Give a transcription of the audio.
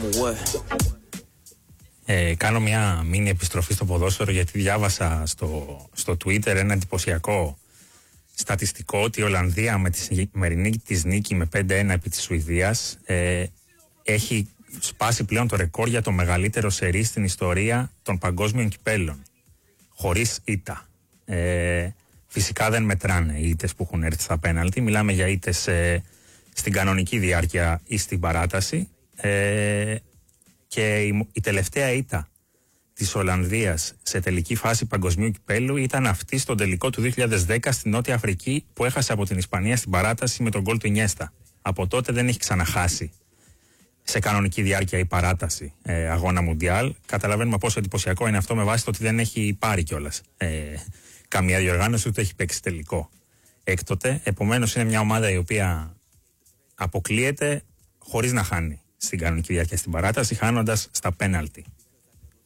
Κάνω μια μίνι επιστροφή στο ποδόσφαιρο, γιατί διάβασα στο Twitter ένα εντυπωσιακό στατιστικό ότι η Ολλανδία με τη σημερινή της νίκη με 5-1 επί της Σουηδίας έχει σπάσει πλέον το ρεκόρ για το μεγαλύτερο σερί στην ιστορία των παγκόσμιων κυπέλων, χωρίς ήττα. Φυσικά δεν μετράνε οι ήττες που έχουν έρθει στα πέναλτι, μιλάμε για ήττες στην κανονική διάρκεια ή στην παράταση, και η τελευταία ήττα της Ολλανδίας σε τελική φάση παγκοσμίου κυπέλου ήταν αυτή στον τελικό του 2010 στη Νότια Αφρική, που έχασε από την Ισπανία στην παράταση με τον γκολ του Ινιέστα. Από τότε δεν έχει ξαναχάσει σε κανονική διάρκεια ή παράταση αγώνα Μουντιάλ. Καταλαβαίνουμε πόσο εντυπωσιακό είναι αυτό με βάση το ότι δεν έχει πάρει κιόλας καμία διοργάνωση, ούτε έχει παίξει τελικό έκτοτε. Επομένως είναι μια ομάδα η οποία αποκλείεται χωρίς να χάνει στην κανονική διάρκεια στην παράταση, χάνοντας στα πέναλτι.